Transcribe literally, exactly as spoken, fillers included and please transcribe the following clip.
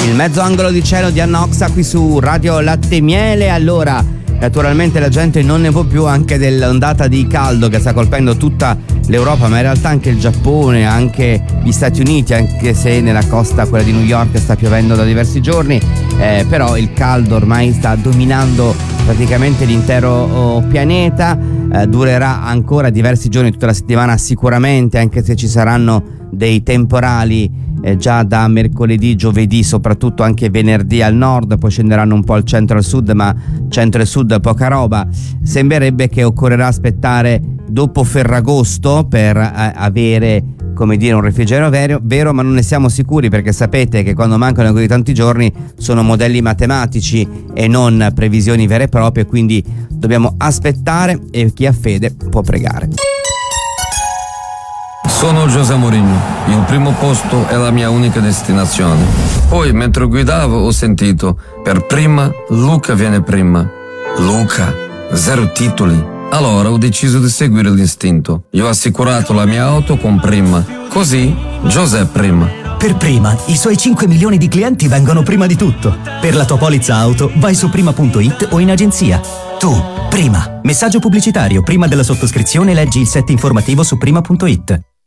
Il mezzo angolo di cielo di Annoxa qui su Radio Latte e Miele. Allora, naturalmente la gente non ne può più anche dell'ondata di caldo che sta colpendo tutta l'Europa, ma in realtà anche il Giappone, anche gli Stati Uniti, anche se nella costa, quella di New York, sta piovendo da diversi giorni, eh, però il caldo ormai sta dominando praticamente l'intero oh, pianeta, eh, durerà ancora diversi giorni, tutta la settimana sicuramente, anche se ci saranno dei temporali eh, già da mercoledì, giovedì, soprattutto anche venerdì al nord, poi scenderanno un po' al centro e al sud, ma centro e sud poca roba. Sembrerebbe che occorrerà aspettare dopo Ferragosto per eh, avere, come dire, un refrigerio vero, vero, ma non ne siamo sicuri, perché sapete che quando mancano così tanti giorni sono modelli matematici e non previsioni vere e proprie, quindi dobbiamo aspettare e chi ha fede può pregare. Sono José Mourinho, il primo posto è la mia unica destinazione. Poi, mentre guidavo, ho sentito, per prima, Luca viene prima. Luca, zero titoli. Allora ho deciso di seguire l'istinto. Io ho assicurato la mia auto con Prima. Così, José prima. Per Prima, i suoi cinque milioni di clienti vengono prima di tutto. Per la tua polizza auto, vai su prima punto it o in agenzia. Tu, Prima. Messaggio pubblicitario. Prima della sottoscrizione leggi il set informativo su prima punto it.